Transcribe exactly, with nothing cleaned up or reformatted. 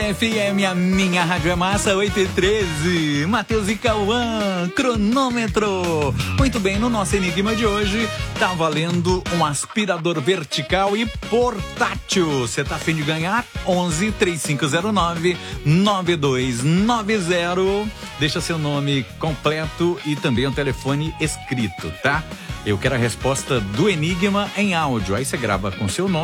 F M, a minha rádio é massa, oito e treze. Matheus e Cauã, cronômetro. Muito bem, no nosso enigma de hoje, tá valendo um aspirador vertical e portátil. Você tá afim de ganhar? onze, três cinco zero nove, nove dois nove zero. Deixa seu nome completo e também o telefone escrito, tá? Eu quero a resposta do enigma em áudio. Aí você grava com seu nome